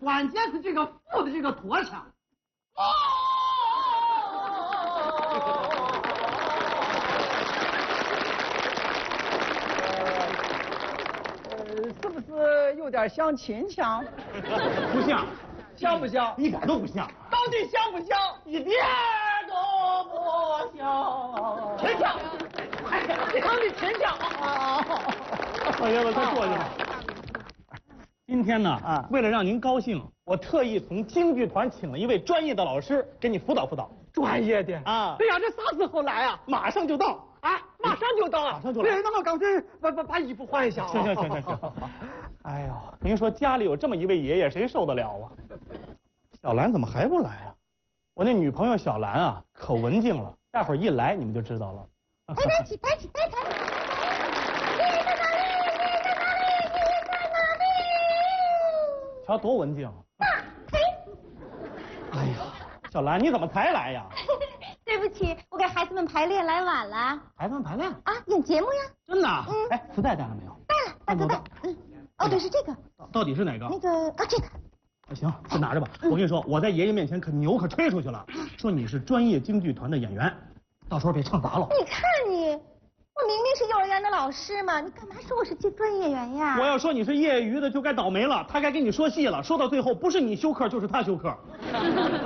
关键是这个副的这个拖腔。 是不是有点像秦腔？ 不像， 像不像？ 一点都不像。 到底像不像？ 一点都不像。 秦腔，唱的秦腔啊！ 老爷子，快坐下。今天呢，为了让您高兴，我特意从京剧团请了一位专业的老师给你辅导辅导。 专业的啊！ 对呀，这啥时候来啊？ 马上就到。 啊，马上就到啊！ 马上就来。 对，那我赶快把衣服换一下啊！ 行。哎呦，您说家里有这么一位爷爷，谁受得了啊？小兰怎么还不来啊？我那女朋友小兰啊，可文静了，待会儿一来你们就知道了。 抬起！爷爷在哪里？爷爷在哪里？ 瞧多文静。 嘿！ 哎呀，小兰你怎么才来呀？ 对不起，我给孩子们排练来晚了。 孩子们排练啊，演节目呀。 真的？哎，磁带带了没有？ 带了，大哥带。哦，对，是这个。 到底是哪个？ 那个啊，这个。 行，就拿着吧。我跟你说，我在爷爷面前牛可吹出去了，说你是专业京剧团的演员，到时候别唱砸了。 你看你，我明明是幼儿园的老师嘛，你干嘛说我是专业演员呀？ 我要说你是业余的，就该倒霉了，他该跟你说戏了，说到最后不是你休克就是他休克。